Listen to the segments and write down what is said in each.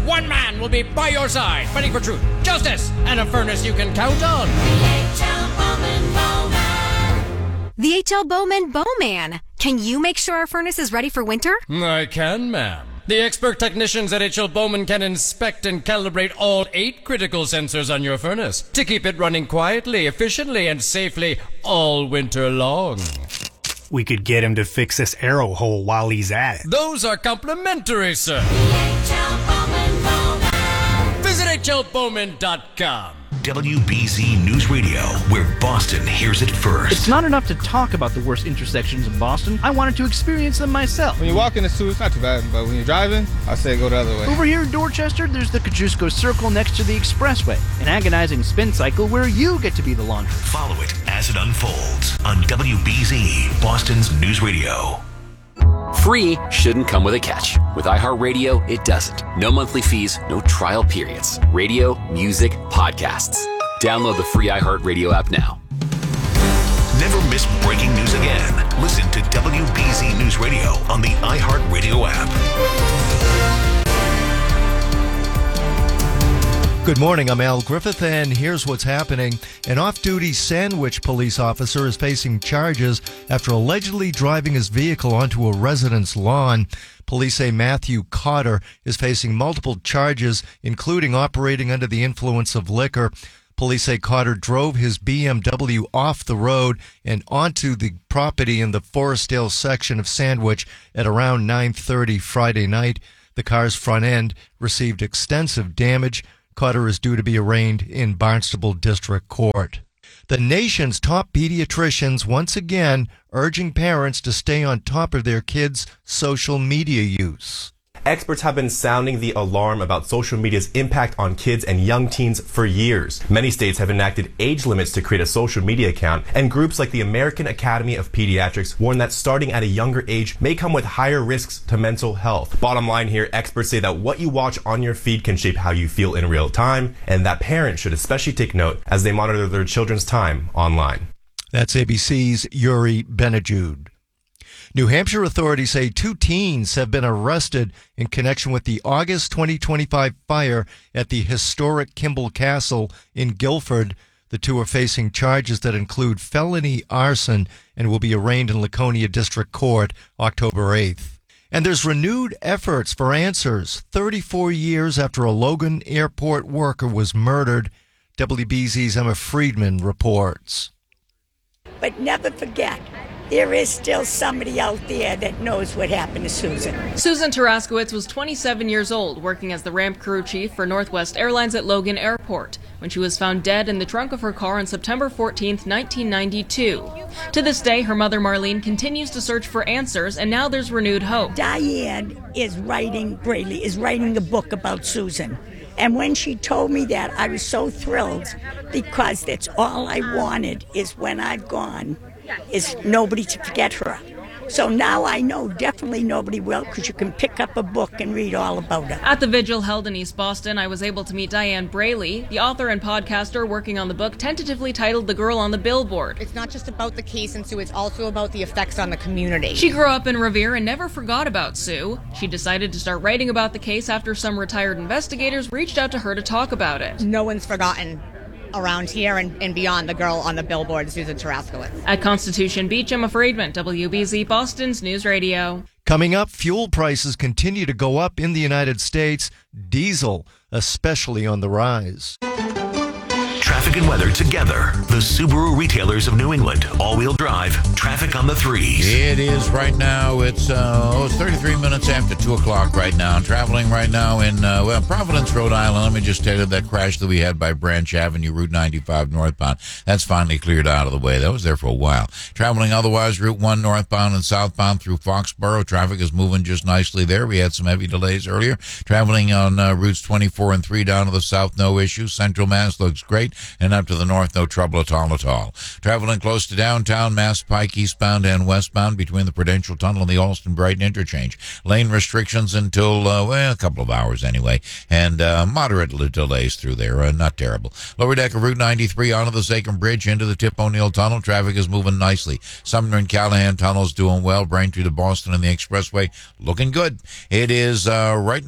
One man will be by your side, fighting for truth, justice, and a furnace you can count on. The H.L. Bowman Bowman. Can you make sure our furnace is ready for winter? I can, ma'am. The expert technicians at H.L. Bowman can inspect and calibrate all 8 critical sensors on your furnace to keep it running quietly, efficiently, and safely all winter long. We could get him to fix this arrow hole while he's at it. Those are complimentary, sir. Visit hlbowman.com. WBZ News Radio, where Boston hears it first. It's not enough to talk about the worst intersections in Boston. I wanted to experience them myself. When you walk in the zoo, it's not too bad, but when you're driving, I say go the other way. Over here in Dorchester, there's the Kosciuszko Circle next to the Expressway, an agonizing spin cycle where you get to be the launcher. Follow it as it unfolds on WBZ, Boston's News Radio. Free shouldn't come with a catch. With iHeartRadio, it doesn't. No monthly fees, no trial periods. Radio, music, podcasts. Download the free iHeartRadio app now. Never miss breaking news again. Listen to WBZ News Radio on the iHeartRadio app. Good morning, I'm Al Griffith, and here's what's happening. An off-duty Sandwich police officer is facing charges after allegedly driving his vehicle onto a resident's lawn. Police say Matthew Cotter is facing multiple charges, including operating under the influence of liquor. Police say Cotter drove his BMW off the road and onto the property in the Forestdale section of Sandwich at around 9:30 Friday night. The car's front end received extensive damage. Cotter is due to be arraigned in Barnstable District Court. The nation's top pediatricians once again urging parents to stay on top of their kids' social media use. Experts have been sounding the alarm about social media's impact on kids and young teens for years. Many states have enacted age limits to create a social media account, and groups like the American Academy of Pediatrics warn that starting at a younger age may come with higher risks to mental health. Bottom line here, experts say that what you watch on your feed can shape how you feel in real time, and that parents should especially take note as they monitor their children's time online. That's ABC's Yuri Benajoud. New Hampshire authorities say 2 teens have been arrested in connection with the August 2025 fire at the historic Kimball Castle in Guilford. The 2 are facing charges that include felony arson and will be arraigned in Laconia District Court October 8th. And there's renewed efforts for answers 34 years after a Logan airport worker was murdered. WBZ's Emma Friedman reports. But never forget, there is still somebody out there that knows what happened to Susan. Susan Taraskowitz was 27 years old, working as the ramp crew chief for Northwest Airlines at Logan Airport, when she was found dead in the trunk of her car on September 14, 1992. To this day, her mother Marlene continues to search for answers, and now there's renewed hope. Diane is writing a book about Susan. And when she told me that, I was so thrilled, because that's all I wanted is when I've gone, is nobody to forget her. So now I know definitely nobody will, because you can pick up a book and read all about her. At the vigil held in East Boston, I was able to meet Diane Braley, the author and podcaster working on the book tentatively titled The Girl on the Billboard. It's not just about the case in Sue, it's also about the effects on the community. She grew up in Revere and never forgot about Sue. She decided to start writing about the case after some retired investigators reached out to her to talk about it. No one's forgotten around here and beyond the girl on the billboard, Susan Taraskowitz. At Constitution Beach, Emma Friedman, WBZ Boston's News Radio. Coming up, fuel prices continue to go up in the United States. Diesel, especially on the rise. Traffic and weather together. The Subaru retailers of New England. All-wheel drive. Traffic on the 3s. It is right now. It's 33 minutes after 2 o'clock right now. I'm traveling right now in Providence, Rhode Island. Let me just tell you that crash that we had by Branch Avenue, Route 95 northbound. That's finally cleared out of the way. That was there for a while. Traveling otherwise, Route 1 northbound and southbound through Foxborough. Traffic is moving just nicely there. We had some heavy delays earlier. Traveling on routes 24 and 3 down to the south, no issue. Central Mass looks great. Street, and up to the north, no trouble at all. Traveling close to downtown, Mass Pike eastbound and westbound between the Prudential Tunnel and the Alston-Brighton interchange. Lane restrictions until, a couple of hours anyway, and moderate delays through there, not terrible. Lower deck of Route 93 onto the Sachem Bridge into the Tip O'Neill Tunnel. Traffic is moving nicely. Sumner and Callahan Tunnels doing well. Braintree to Boston and the Expressway looking good. It is right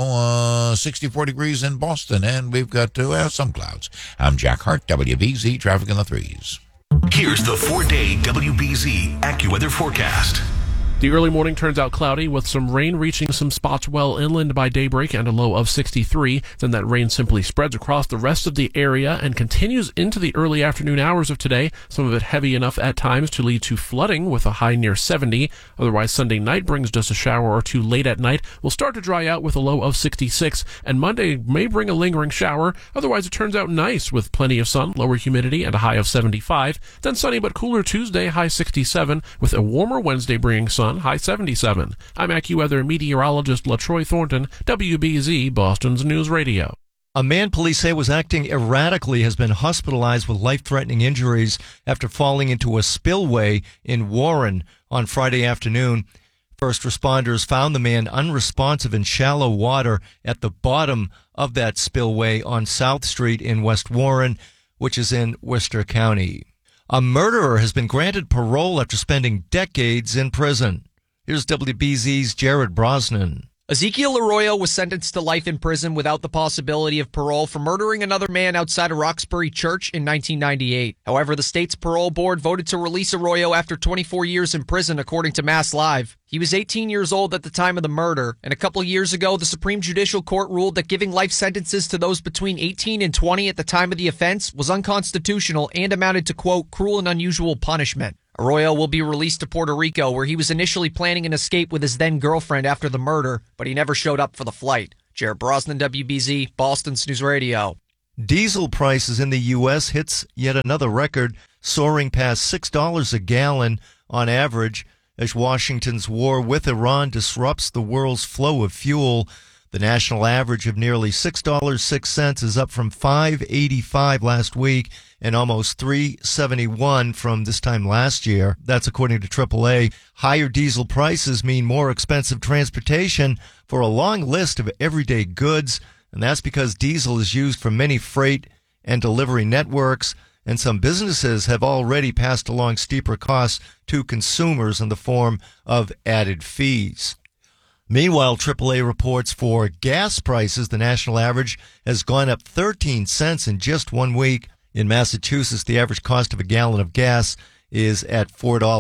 now 64 degrees in Boston, and we've got some clouds. I'm Jack Hart, WBZ Traffic in the 3s. Here's the 4-day WBZ AccuWeather forecast. The early morning turns out cloudy with some rain reaching some spots well inland by daybreak and a low of 63. Then that rain simply spreads across the rest of the area and continues into the early afternoon hours of today, some of it heavy enough at times to lead to flooding with a high near 70. Otherwise, Sunday night brings just a shower or two late at night. We'll start to dry out with a low of 66, and Monday may bring a lingering shower. Otherwise, it turns out nice with plenty of sun, lower humidity, and a high of 75. Then sunny but cooler Tuesday, high 67, with a warmer Wednesday bringing sun, high 77. I'm AccuWeather meteorologist LaTroy Thornton, WBZ, Boston's News Radio. A man police say was acting erratically has been hospitalized with life-threatening injuries after falling into a spillway in Warren on Friday afternoon. First responders found the man unresponsive in shallow water at the bottom of that spillway on South Street in West Warren, which is in Worcester County. A murderer has been granted parole after spending decades in prison. Here's WBZ's Jared Brosnan. Ezekiel Arroyo was sentenced to life in prison without the possibility of parole for murdering another man outside of Roxbury Church in 1998. However, the state's parole board voted to release Arroyo after 24 years in prison, according to Mass Live. He was 18 years old at the time of the murder, and a couple of years ago, the Supreme Judicial Court ruled that giving life sentences to those between 18 and 20 at the time of the offense was unconstitutional and amounted to, quote, cruel and unusual punishment. Arroyo will be released to Puerto Rico, where he was initially planning an escape with his then-girlfriend after the murder, but he never showed up for the flight. Jared Brosnan, WBZ, Boston's News Radio. Diesel prices in the U.S. hits yet another record, soaring past $6 a gallon on average as Washington's war with Iran disrupts the world's flow of fuel. The national average of nearly $6.06 is up from $5.85 last week and almost $3.71 from this time last year. That's according to AAA. Higher diesel prices mean more expensive transportation for a long list of everyday goods, and that's because diesel is used for many freight and delivery networks, and some businesses have already passed along steeper costs to consumers in the form of added fees. Meanwhile, AAA reports for gas prices, the national average has gone up 13 cents in just 1 week. In Massachusetts, the average cost of a gallon of gas is at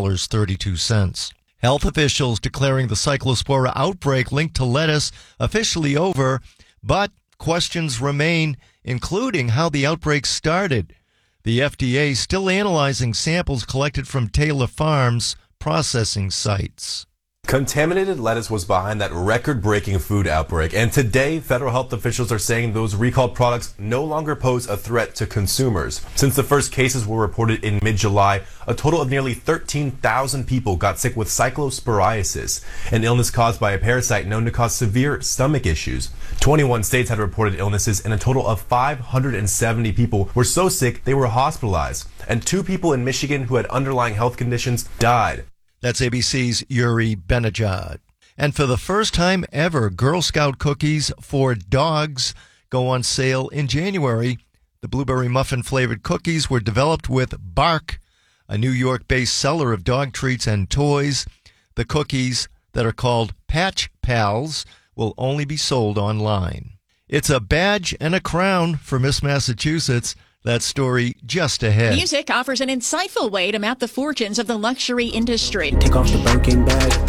$4.32. Health officials declaring the Cyclospora outbreak linked to lettuce officially over, but questions remain, including how the outbreak started. The FDA still analyzing samples collected from Taylor Farms processing sites. Contaminated lettuce was behind that record-breaking food outbreak, and today federal health officials are saying those recalled products no longer pose a threat to consumers. Since the first cases were reported in mid-July, a total of nearly 13,000 people got sick with cyclosporiasis, an illness caused by a parasite known to cause severe stomach issues. 21 states had reported illnesses, and a total of 570 people were so sick they were hospitalized, and 2 people in Michigan who had underlying health conditions died. That's ABC's Yuri Benajad. And for the first time ever, Girl Scout cookies for dogs go on sale in January. The blueberry muffin-flavored cookies were developed with Bark, a New York-based seller of dog treats and toys. The cookies that are called Patch Pals will only be sold online. It's a badge and a crown for Miss Massachusetts. That story just ahead. Music offers an insightful way to map the fortunes of the luxury industry. Take off the Birkin bag.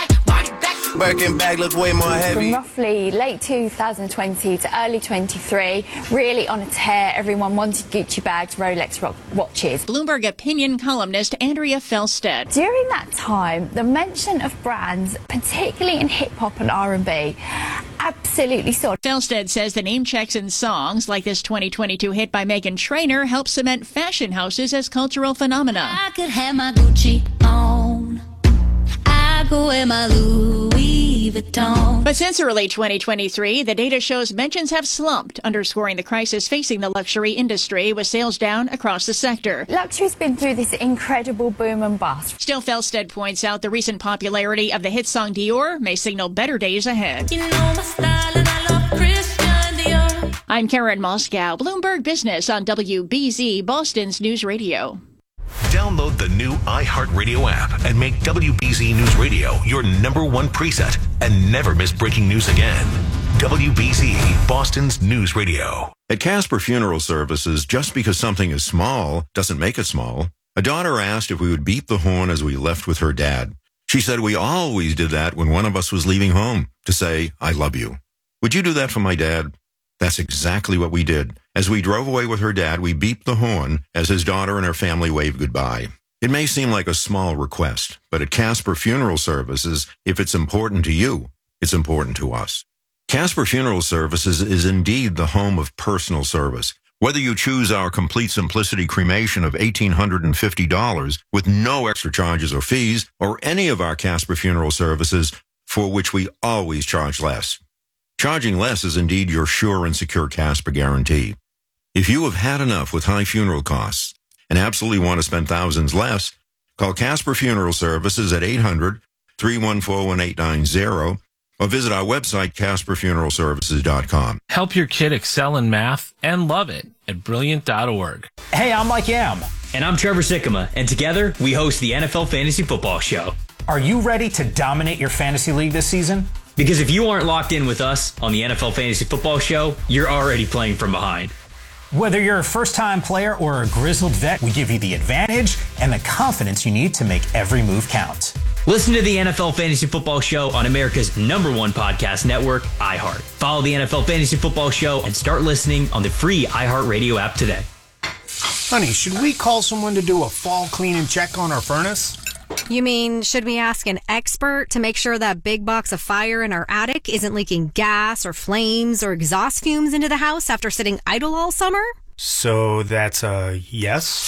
Birkin bag look way more heavy. From roughly late 2020 to early 23, really on a tear. Everyone wanted Gucci bags, Rolex watches. Bloomberg opinion columnist Andrea Felsted. During that time, the mention of brands, particularly in hip-hop and R&B, absolutely soared. Felsted says the name checks in songs like this 2022 hit by Meghan Trainor help cement fashion houses as cultural phenomena. I could have my Gucci on. I go wear my Louis Louis Vuitton. But since early 2023, the data shows mentions have slumped, underscoring the crisis facing the luxury industry, with sales down across the sector. Luxury's been through this incredible boom and bust. Still, Felstead points out the recent popularity of the hit song Dior may signal better days ahead. You know my style and I love Christian Dior. I'm Karen Moscow, Bloomberg Business on WBZ, Boston's News Radio. Download the new iHeartRadio app and make WBZ News Radio your #1 preset and never miss breaking news again. WBZ, Boston's News Radio. At Casper Funeral Services, just because something is small doesn't make it small. A daughter asked if we would beep the horn as we left with her dad. She said we always did that when one of us was leaving home, to say, I love you. Would you do that for my dad? That's exactly what we did. As we drove away with her dad, we beeped the horn as his daughter and her family waved goodbye. It may seem like a small request, but at Casper Funeral Services, if it's important to you, it's important to us. Casper Funeral Services is indeed the home of personal service. Whether you choose our Complete Simplicity cremation of $1,850 with no extra charges or fees, or any of our Casper Funeral Services for which we always charge less. Charging less is indeed your sure and secure Casper guarantee. If you have had enough with high funeral costs and absolutely want to spend thousands less, call Casper Funeral Services at 800-314-1890 or visit our website, CasperFuneralServices.com. Help your kid excel in math and love it at Brilliant.org. Hey, I'm Mike Yam. And I'm Trevor Sikkema, and together we host the NFL Fantasy Football Show. Are you ready to dominate your fantasy league this season? Because if you aren't locked in with us on the NFL Fantasy Football Show, you're already playing from behind. Whether you're a first-time player or a grizzled vet, we give you the advantage and the confidence you need to make every move count. Listen to the NFL Fantasy Football Show on America's #1 podcast network, iHeart. Follow the NFL Fantasy Football Show and start listening on the free iHeartRadio app today. Honey, should we call someone to do a fall clean and check on our furnace? You mean, should we ask an expert to make sure that big box of fire in our attic isn't leaking gas or flames or exhaust fumes into the house after sitting idle all summer? So that's a yes?